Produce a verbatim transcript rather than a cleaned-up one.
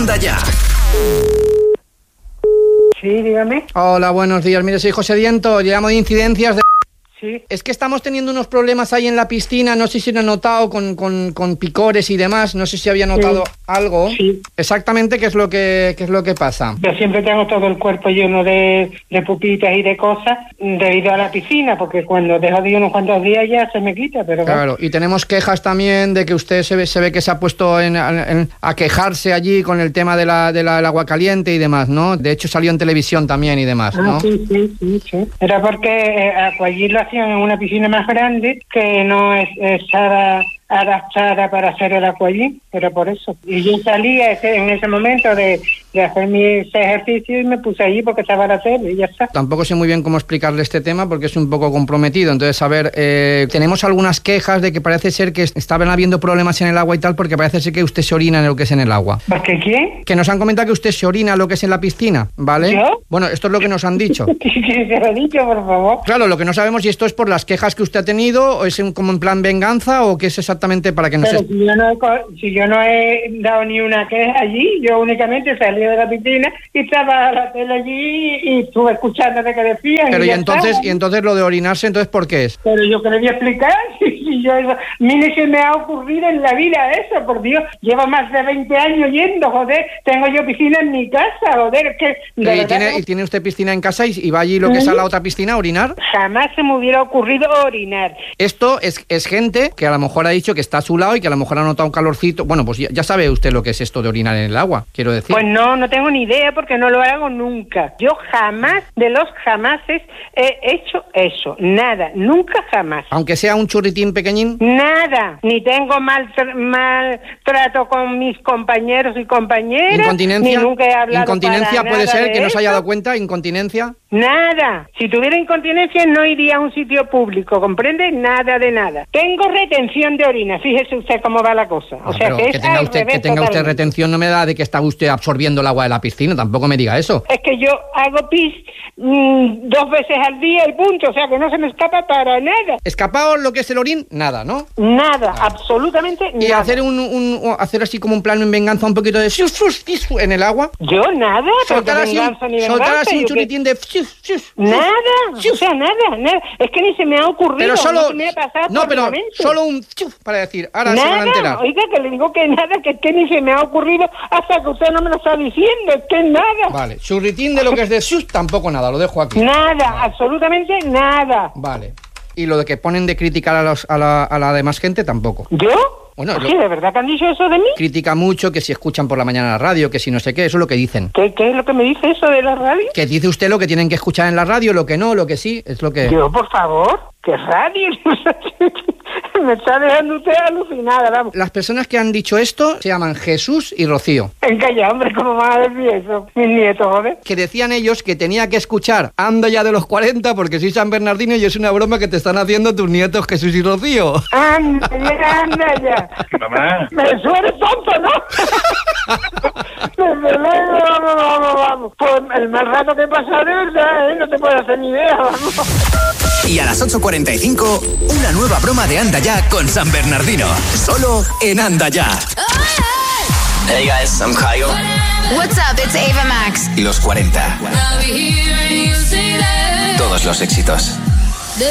Anda Ya. Sí, dígame. Hola, buenos días. Mire, soy José Diento, llamo de incidencias de... Sí. Es que estamos teniendo unos problemas ahí en la piscina, no sé si lo he notado con, con, con picores y demás, no sé si había notado sí. algo. Sí. Exactamente, ¿qué es lo que qué es lo que pasa? Yo siempre tengo todo el cuerpo lleno de, de pupitas y de cosas debido a la piscina, porque cuando dejo de ir unos cuantos días ya se me quita, pero... Claro, y tenemos quejas también de que usted se ve, se ve que se ha puesto en, en, a quejarse allí con el tema de la, de la, del agua caliente y demás, ¿no? De hecho salió en televisión también y demás, ¿no? Ah, sí, sí, sí, sí. Era porque eh, allí lo hacían en una piscina más grande que no es, estaba adaptada para hacer el aquagym, pero por eso. Y yo salía ese, en ese momento de, de hacer mis ejercicios y me puse allí porque estaba la tele y ya está. Tampoco sé muy bien cómo explicarle este tema porque es un poco comprometido. Entonces, a ver, eh, tenemos algunas quejas de que parece ser que estaban habiendo problemas en el agua y tal, porque parece ser que usted se orina en lo que es en el agua. ¿Por qué quién? Que nos han comentado que usted se orina en lo que es en la piscina, ¿vale? ¿Yo? Bueno, esto es lo que nos han dicho. ¿Quién se lo ha dicho, por favor? Claro, lo que no sabemos si esto es por las quejas que usted ha tenido, o es un, como en plan venganza, o qué es exactamente para que nos... Pero si yo, no he, si yo no he dado ni una queja allí, yo únicamente salí de la piscina y estaba la tele allí y estuve escuchando de qué decían. Pero y, y ya entonces, estaba. y entonces lo de orinarse, entonces ¿por qué es? Pero yo que le voy a explicar, si yo eso, ni se me ha ocurrido en la vida eso, por Dios, llevo más de veinte años yendo, joder, tengo yo piscina en mi casa, joder, es que... de ¿Y verdad tiene, que- y tiene usted piscina en casa y, y va allí lo que es a la otra piscina a orinar? Jamás se me hubiera ocurrido orinar. Esto es, es gente que a lo mejor ha dicho que está a su lado y que a lo mejor ha notado un calorcito. Bueno, pues ya, ya sabe usted lo que es esto de orinar en el agua, quiero decir. Pues no, no tengo ni idea porque no lo hago nunca. Yo jamás, de los jamases, he hecho eso. Nada, nunca jamás. Aunque sea un churritín pequeñín. Nada, ni tengo mal, tra- mal trato con mis compañeros y compañeras, Incontinencia. ni nunca he hablado Incontinencia para puede nada ser de que no se haya eso. dado cuenta. Incontinencia. Nada. Si tuviera incontinencia no iría a un sitio público, ¿comprende? Nada de nada. Tengo retención de orina, fíjese usted cómo va la cosa. O Ah, sea pero que, que es tenga al usted, revés que tenga usted totalmente. retención no me da de que está usted absorbiendo el agua de la piscina. Tampoco me diga eso. Es que yo hago pis mmm, dos veces al día y punto, o sea que no se me escapa para nada. Escapado lo que es el orín, nada, ¿no? Nada, absolutamente Y nada. hacer un, un- hacer así como un plano en venganza, un poquito de fiu, fiu, fiu en el agua. Yo nada, Soltar porque así, un- venganza ni soltar venganza, así un yo que- churritín de fiu, fiu, fiu. Nada, o sea, nada, nada. Es que ni se me ha ocurrido, Pero solo, no se me ha pasado no, por pero la mente. solo un fiu para decir, ahora se van a Nada, enterar. oiga, que le digo que nada, que es que ni se me ha ocurrido hasta que usted no me lo está diciendo, es que nada. Vale, churritín de lo que es de fiu, tampoco nada, lo dejo aquí. Nada, absolutamente nada. Vale. Y lo de que ponen de criticar a, los, a, la, a la demás gente, tampoco. ¿Yo? Bueno, ¿Sí, lo- de verdad que han dicho eso de mí? Critica mucho que si escuchan por la mañana la radio, que si no sé qué, eso es lo que dicen. ¿Qué, ¿Qué es lo que me dice eso de la radio? Que dice usted lo que tienen que escuchar en la radio, lo que no, lo que sí, es lo que... Yo, por favor, ¿qué radio? Me está dejando usted alucinada, vamos. Las personas que han dicho esto se llaman Jesús y Rocío. Venga ya, hombre, ¿cómo van a decir eso? Mis nietos, joder. Que decían ellos que tenía que escuchar Ando ya de los cuarenta porque soy San Bernardino y es una broma que te están haciendo tus nietos Jesús y Rocío. Anda ya, anda ya. Mamá. Me suena tonto, ¿no? Desde luego, vamos, vamos, vamos. Pues el mal rato que he pasado, de verdad, ¿eh? No te puedes hacer ni idea, vamos. Y a las ocho cuarenta y cinco, una nueva broma de Anda Ya con San Bernardino. Solo en Anda Ya. Hey guys, I'm Kyle. What's up? It's Ava Max. Y los cuarenta. Todos los éxitos.